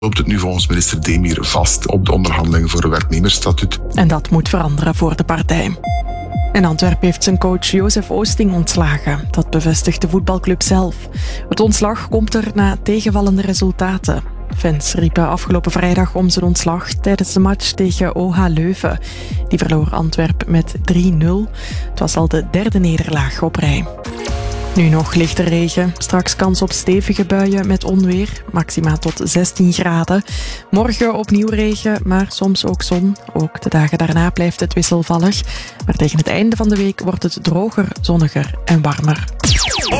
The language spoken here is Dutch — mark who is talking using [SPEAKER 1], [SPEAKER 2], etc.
[SPEAKER 1] loopt het nu volgens minister Demir vast op de onderhandelingen voor een werknemersstatuut.
[SPEAKER 2] En dat moet veranderen voor de partij. En Antwerpen heeft zijn coach Jozef Oosting ontslagen. Dat bevestigt de voetbalclub zelf. Het ontslag komt er na tegenvallende resultaten. Fans riepen afgelopen vrijdag om zijn ontslag tijdens de match tegen OH Leuven. Die verloor Antwerpen met 3-0. Het was al de derde nederlaag op rij. Nu nog lichte regen. Straks kans op stevige buien met onweer. Maxima tot 16 graden. Morgen opnieuw regen, maar soms ook zon. Ook de dagen daarna blijft het wisselvallig. Maar tegen het einde van de week wordt het droger, zonniger en warmer.